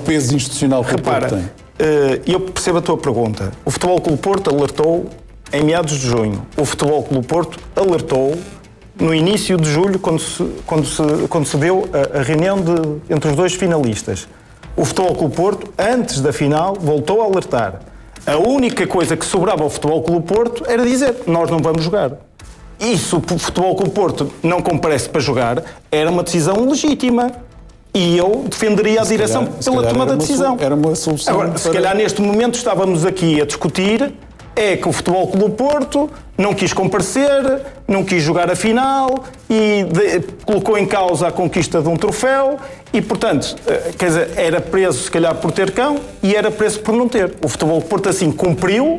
peso institucional que o Porto tem. Eu percebo a tua pergunta. O Futebol Clube Porto alertou em meados de junho. O Futebol Clube Porto alertou no início de julho, quando se deu a reunião entre os dois finalistas. O Futebol Clube Porto, antes da final, voltou a alertar. A única coisa que sobrava ao Futebol Clube Porto era dizer: nós não vamos jogar. E se o Futebol Clube Porto não comparece para jogar, era uma decisão legítima. E eu defenderia a direção pela tomada de decisão. Era uma solução. Agora, se calhar neste momento estávamos aqui a discutir é que o Futebol Clube Porto não quis comparecer, não quis jogar a final e colocou em causa a conquista de um troféu e, portanto, quer dizer, era preso se calhar por ter cão e era preso por não ter. O Futebol Clube Porto assim cumpriu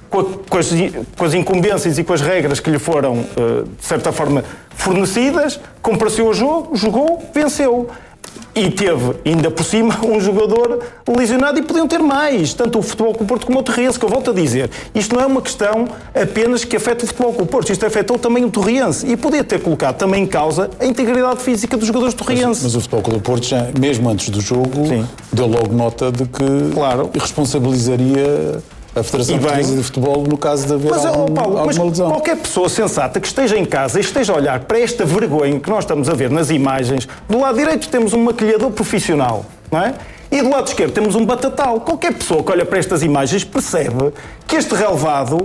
com as incumbências e com as regras que lhe foram, de certa forma, fornecidas, compareceu ao jogo, jogou, venceu. E teve, ainda por cima, um jogador lesionado e podiam ter mais, tanto o Futebol Clube Porto como o Torriense, que eu volto a dizer. Isto não é uma questão apenas que afeta o Futebol Clube Porto, isto afetou também o Torriense e podia ter colocado também em causa a integridade física dos jogadores do Torriense. Mas o Futebol Clube Porto, já, mesmo antes do jogo, deu logo nota de que responsabilizaria a Federação Portuguesa de Futebol no caso de haver alguma lesão. Qualquer pessoa sensata que esteja em casa e esteja a olhar para esta vergonha que nós estamos a ver nas imagens, do lado direito temos um maquilhador profissional, não é? E do lado esquerdo temos um batatal. Qualquer pessoa que olha para estas imagens percebe que este relevado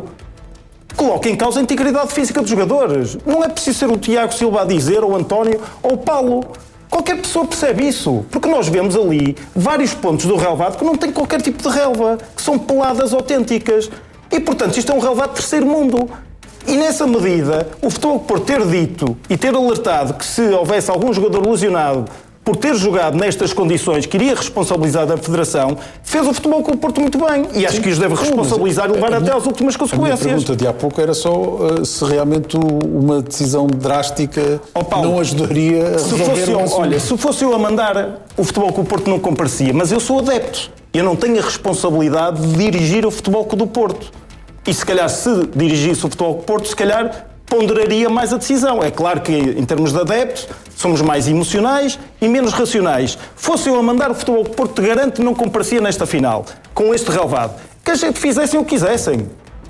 coloca em causa a integridade física dos jogadores. Não é preciso ser o Tiago Silva a dizer, ou o António, ou o Paulo. Qualquer pessoa percebe isso, porque nós vemos ali vários pontos do relevado que não têm qualquer tipo de relva, que são peladas autênticas. E, portanto, isto é um relevado de terceiro mundo. E, nessa medida, o Futebol por ter dito e ter alertado que se houvesse algum jogador lesionado por ter jogado nestas condições, que iria responsabilizar a Federação, fez o Futebol Clube Porto muito bem. E acho que os deve responsabilizar e levar até às últimas consequências. A minha pergunta de há pouco era só se realmente uma decisão drástica não ajudaria a resolver o assunto. Olha, se fosse eu a mandar, o Futebol Clube Porto não comparecia, mas eu sou adepto. Eu não tenho a responsabilidade de dirigir o Futebol Clube do Porto. E se calhar, se dirigisse o Futebol Clube do Porto, se calhar ponderaria mais a decisão. É claro que, em termos de adeptos, somos mais emocionais e menos racionais. Fosse eu a mandar o Futebol Clube Porto, te garanto que não comparecia nesta final, com este relevado. Que a gente fizessem o que quisessem.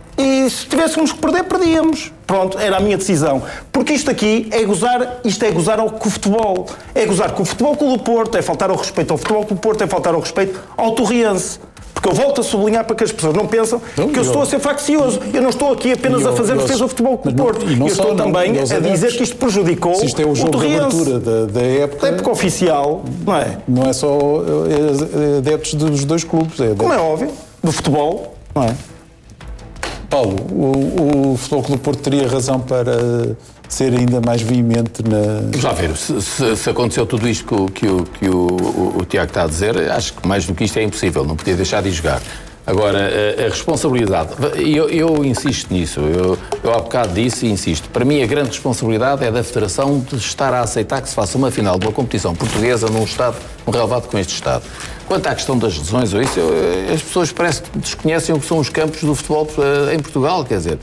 E se tivéssemos que perder, perdíamos. Pronto, era a minha decisão. Porque isto aqui é gozar ao com o futebol. É gozar com o Futebol Clube do Porto, é faltar ao respeito ao Futebol Clube do Porto, é faltar ao respeito ao Torriense. Porque eu volto a sublinhar para que as pessoas não pensam que eu estou a ser faccioso. Eu não estou aqui apenas a fazer defesa do Futebol Clube do Porto. Eu estou também a dizer que isto prejudicou o Torriense. Isto é o jogo de abertura da época. Da época oficial, não é? Não é só adeptos dos dois clubes. Como é óbvio, do futebol, não é? Paulo, o Futebol Clube do Porto teria razão para ser ainda mais veemente na... Vamos lá ver, se aconteceu tudo isto que o Tiago está a dizer, acho que mais do que isto é impossível, não podia deixar de jogar. Agora, a responsabilidade, eu insisto nisso, eu há bocado disse e insisto, para mim a grande responsabilidade é da Federação de estar a aceitar que se faça uma final de uma competição portuguesa num estado, num relevado com este estado. Quanto à questão das lesões ou isso, as pessoas parece que desconhecem o que são os campos do futebol em Portugal, quer dizer,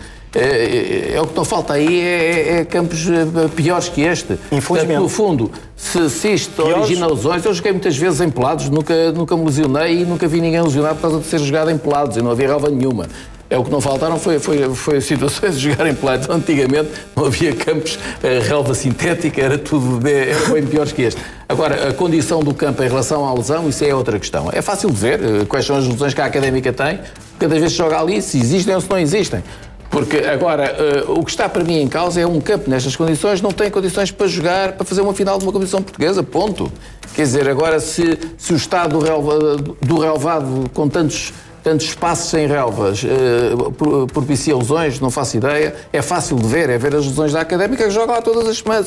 o que não falta aí é campos piores que este. Infelizmente. No fundo, se isto origina lesões, eu joguei muitas vezes em pelados, nunca me lesionei e nunca vi ninguém lesionado por causa de ser jogado em pelados e não havia relva nenhuma. O que não faltaram foi situações de jogar em pelados. Antigamente não havia campos, relva sintética, era bem piores que este. Agora, a condição do campo em relação à lesão, isso é outra questão. É fácil de ver quais são as lesões que a Académica tem, cada vez joga ali, se existem ou se não existem. Porque agora, o que está para mim em causa é um campo nestas condições, não tem condições para jogar, para fazer uma final de uma competição portuguesa, ponto. Quer dizer, agora se o estado do relvado com tantos espaços sem relvas propicia lesões, não faço ideia. É fácil de ver, é ver as lesões da Académica que joga lá todas as semanas.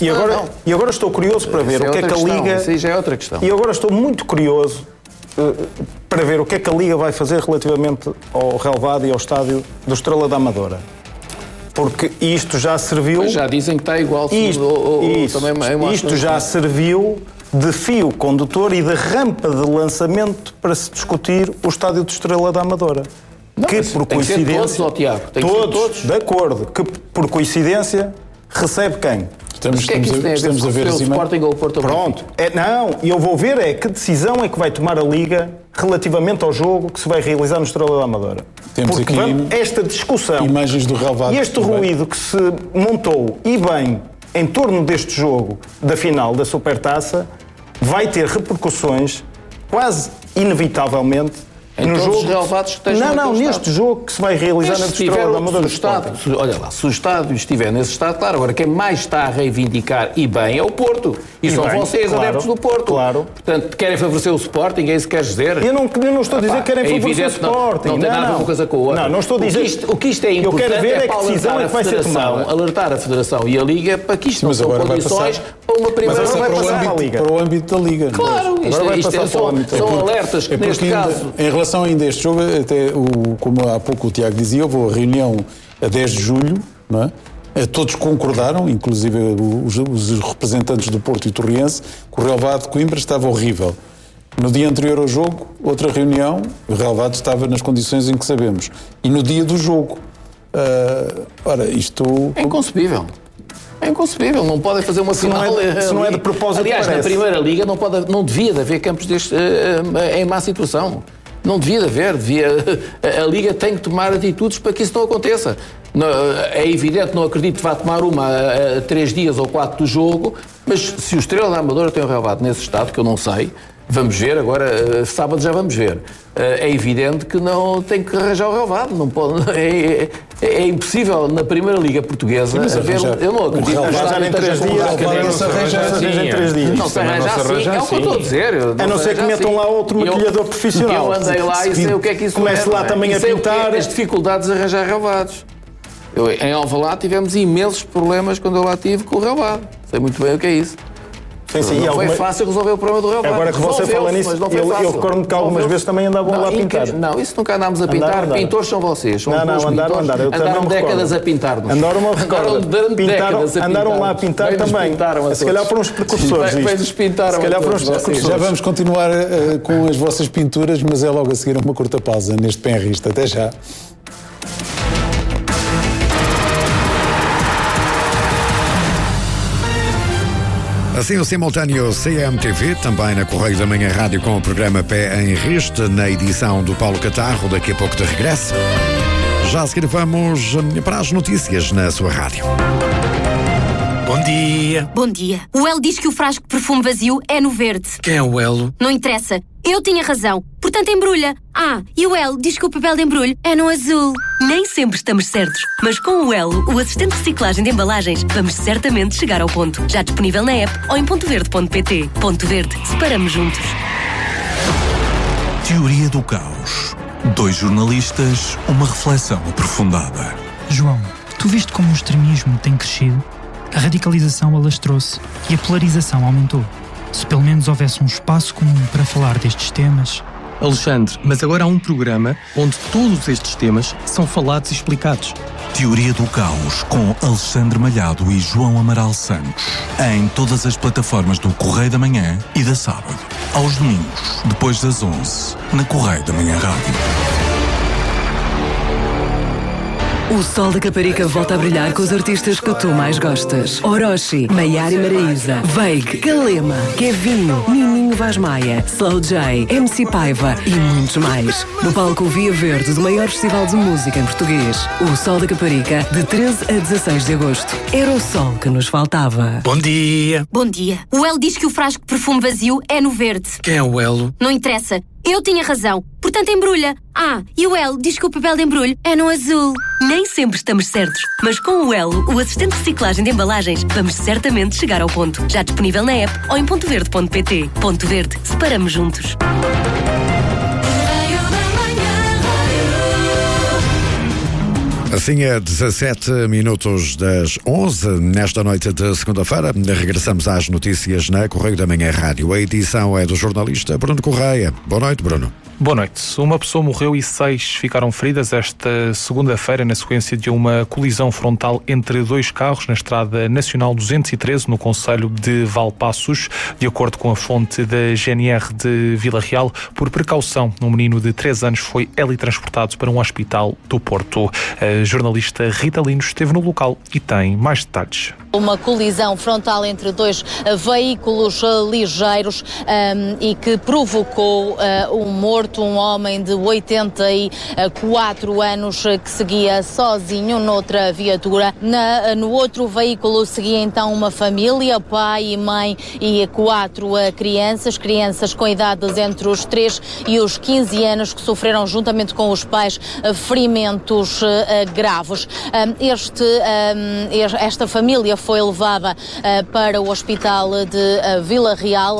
E agora estou curioso para ver o que é que a Liga... Isso aí já é outra questão. E agora estou muito curioso para ver o que é que a Liga vai fazer relativamente ao relvado e ao estádio do Estrela da Amadora. Porque isto já serviu... Mas já dizem que está igual. Isto já serviu de fio condutor e de rampa de lançamento para se discutir o estádio do Estrela da Amadora. Não, que por coincidência... Todos, de acordo. Que por coincidência recebe quem? Estamos a ver o Sporting ou o Porto. Pronto. E eu vou ver que decisão é que vai tomar a Liga relativamente ao jogo que se vai realizar no Estrela da Amadora. Temos porque aqui esta discussão, imagens do relvado, e este ruído que se montou, e bem, em torno deste jogo da final da Supertaça, vai ter repercussões quase inevitavelmente no jogo. Os relevados que neste jogo que se vai realizar na Estrela da Amadora. Olha lá, se o estádio estiver nesse estado, claro, agora quem mais está a reivindicar e bem é o Porto. E são vocês, adeptos do Porto. Claro. Portanto, querem favorecer o Sporting, é isso que queres dizer? Eu não estou a dizer que querem favorecer o Sporting. Não tem nada a ver uma coisa com a outra. Não estou a dizer. O que isto é importante, eu quero ver é que decisão é que vai ser tomada. Alertar a Federação e a Liga para que isto não são condições para uma primeira... Mas agora vai passar para o âmbito da Liga. Claro, são alertas que neste caso... Em relação ainda a este jogo, até como há pouco o Tiago dizia, houve a reunião a 10 de julho, não é? Todos concordaram, inclusive os representantes do Porto e Torriense, que o relvado de Coimbra estava horrível. No dia anterior ao jogo, outra reunião, o relvado estava nas condições em que sabemos. E no dia do jogo, isto... É inconcebível. É inconcebível, não podem fazer uma final. Se não é de propósito. Aliás, na Primeira Liga não devia de haver campos destes em má situação. Não devia de haver. A Liga tem que tomar atitudes para que isso não aconteça. É evidente, não acredito que vá tomar uma a 3 dias ou 4 do jogo, mas se o Estrela da Amadora tem o relvado nesse estado, que eu não sei, vamos ver, agora sábado já vamos ver. É evidente que não tem que arranjar o relvado. Não pode, é impossível na Primeira Liga Portuguesa haver. Eu não acredito que arranjar em 3 dias. Não se arranja assim, é o que eu estou a dizer. A não ser que metam lá outro maquilhador profissional. Eu andei lá e sei o que é que isso é. Comece lá também a pintar. As dificuldades de arranjar relvados. Em Alvalade tivemos imensos problemas quando eu lá estive com o relvado. Sei muito bem o que é isso. Não foi fácil resolver o problema do relvado. Agora que você fala nisso, eu recordo-me que algumas vezes também andavam lá a pintar. Não, isso nunca andámos a pintar. Pintores são vocês. Andaram décadas a pintar-nos. Andaram lá a pintar também. Se calhar foram os precursores disto. Já vamos continuar com as vossas pinturas, mas é logo a seguir uma curta pausa neste Penrista. Até já. Assim o simultâneo CMTV, também na Correio da Manhã Rádio com o programa Pé em Riste, na edição do Paulo Catarro, daqui a pouco de regresso. Já a seguir vamos para as notícias na sua rádio. Bom dia. Bom dia. O Elo diz que o frasco de perfume vazio é no verde. Quem é o Elo? Não interessa. Eu tinha razão. Portanto, embrulha. E o Elo diz que o papel de embrulho é no azul. Nem sempre estamos certos, mas com o Elo, o assistente de reciclagem de embalagens, vamos certamente chegar ao ponto. Já disponível na app ou em pontoverde.pt. Ponto Verde. Separamos juntos. Teoria do caos. 2 jornalistas, uma reflexão aprofundada. João, tu viste como o extremismo tem crescido? A radicalização alastrou-se e a polarização aumentou. Se pelo menos houvesse um espaço comum para falar destes temas... Alexandre, mas agora há um programa onde todos estes temas são falados e explicados. Teoria do Caos, com Alexandre Malhado e João Amaral Santos. Em todas as plataformas do Correio da Manhã e da Sábado. Aos domingos, depois das 11, na Correio da Manhã Rádio. O Sol da Caparica volta a brilhar com os artistas que tu mais gostas. Orochi, Maiara Maraíza, Veig, Calema, Kevinho, Nininho Vaz Maia, Slow J, MC Paiva e muitos mais. No palco Via Verde do maior festival de música em português. O Sol da Caparica, de 13 a 16 de agosto. Era o sol que nos faltava. Bom dia. Bom dia. O Elo diz que o frasco de perfume vazio é no verde. Quem é o Elo? Não interessa. Eu tinha razão. Portanto, embrulha. E o Elo diz que o papel de embrulho é no azul. Nem sempre estamos certos, mas com o Elo, o assistente de reciclagem de embalagens, vamos certamente chegar ao ponto. Já disponível na app ou em pontoverde.pt. Ponto Verde. Separamos juntos. Assim é 17 minutos das 11, nesta noite de segunda-feira. Regressamos às notícias na Correio da Manhã Rádio. A edição é do jornalista Bruno Correia. Boa noite, Bruno. Boa noite. Uma pessoa morreu e 6 ficaram feridas esta segunda-feira na sequência de uma colisão frontal entre 2 carros na Estrada Nacional 213, no concelho de Valpaços. De acordo com a fonte da GNR de Vila Real, por precaução, um menino de 3 anos foi teletransportado para um hospital do Porto. A jornalista Rita Lino esteve no local e tem mais detalhes. Uma colisão frontal entre dois veículos ligeiros e que provocou um morto, um homem de 84 anos que seguia sozinho noutra viatura. No outro veículo seguia então uma família, pai e mãe e 4 crianças com idades entre os 3 e os 15 anos que sofreram juntamente com os pais ferimentos graves. Esta família foi levada para o hospital de Vila Real.